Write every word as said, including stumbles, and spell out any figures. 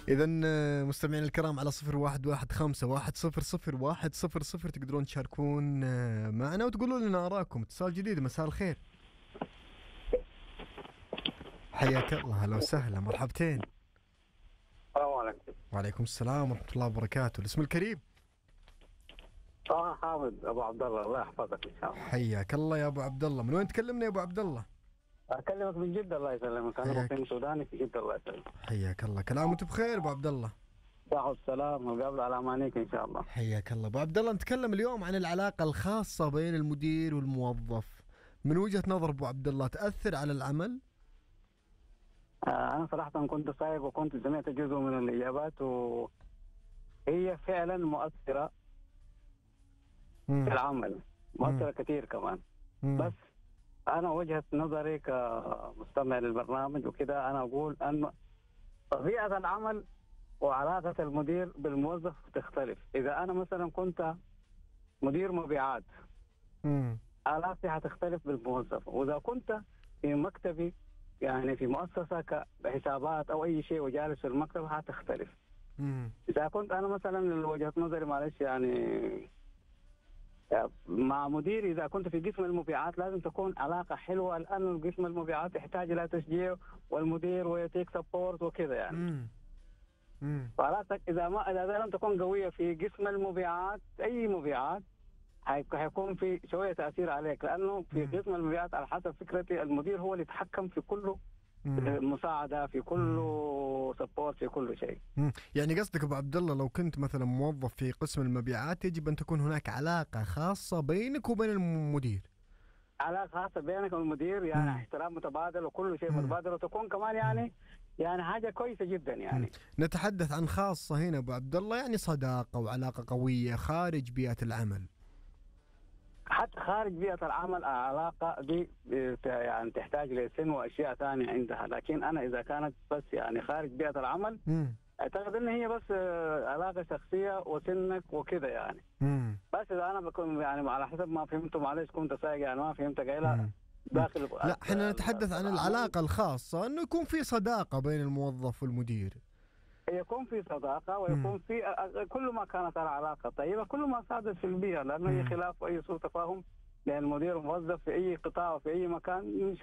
إذا مستمعينا الكرام على صفر واحد واحد خمسة واحد صفر صفر واحد صفر صفر تقدرون تشاركون آه، معنا وتقولوا لنا آراءكم. اتصال جديد، مساء الخير. حياك الله، هلا وسهلا، مرحبتين. السلام عليكم. وعليكم السلام ورحمة الله وبركاته. الاسم الكريم؟ اه حامد ابو عبد الله، الله يحفظك ان شاء الله. حياك الله يا أبو عبد الله. من وين تكلمنا يا أبو عبد الله؟ اكلمك من جده، الله يسلمك. انا حياك. مقيم سوداني في جده، الله يسلمك. حياك الله، كل عام وأنت بخير أبو عبد الله. صحة والسلام ونقابل على امانيك ان شاء الله. حياك الله أبو عبد الله. نتكلم اليوم عن العلاقة الخاصة بين المدير والموظف. من وجهة نظر أبو عبد الله تأثر على العمل؟ آه انا صراحه كنت سايق وكنت سمعت جزء من الاجابات، وهي فعلا مؤثره مم. في العمل، مؤثره كثير كمان. مم. بس انا وجهه نظري كمستمع للبرنامج وكده، انا اقول ان طبيعه العمل وعلاقه المدير بالموظف تختلف. اذا انا مثلا كنت مدير مبيعات، مم. علاقتي هتختلف بالموظف. وإذا كنت في مكتبي، يعني في مؤسسة كحسابات أو أي شيء وجالس في المكتب، هتختلف. مم. إذا كنت أنا مثلا وجهة نظري معلش يعني مع مديري، إذا كنت في قسم المبيعات لازم تكون علاقة حلوة، لأنه قسم المبيعات يحتاج إلى تشجيع والمدير ويتيك سبورت وكذا يعني. مم. مم. فعلاقتك إذا ما إذا لم تكون قوية في قسم المبيعات، أي مبيعات، هي- هيكون في شويه تاثير عليك، لانه في مم. قسم المبيعات على حسب فكرتي المدير هو اللي يتحكم في كل مم. مساعده، في كل سبورت، في كل شيء. مم. يعني قصدك ابو عبد الله لو كنت مثلا موظف في قسم المبيعات يجب ان تكون هناك علاقه خاصه بينك وبين المدير. علاقه خاصه بينك والمدير، يعني مم. احترام متبادل وكل شيء مم. متبادل، وتكون كمان يعني يعني حاجه كويسه جدا مم. يعني. نتحدث عن خاصه هنا ابو عبد الله، يعني صداقه وعلاقه قويه خارج بيئه العمل. حتى خارج بيئه العمل العلاقه دي بت- يعني تحتاج لسن واشياء ثانيه عندها، لكن انا اذا كانت بس يعني خارج بيئه العمل، مم. اعتقد ان هي بس آه، علاقه شخصيه وسنك وكذا يعني. مم. بس اذا انا بكون يعني على حسب ما فهمته، معلش كنت سايق يعني ما فهمت قايله مم. مم. داخل لا، احنا ال- نتحدث عن العمل، العلاقه الخاصه، انه يكون في صداقه بين الموظف والمدير. يكون في صداقه مم. ويكون في كل ما كانت العلاقه طيبه، كل ما ساعدت في البيئه، لانه هي مم. خلاف اي سوء تفاهم بين المدير والموظف في اي قطاع وفي اي مكان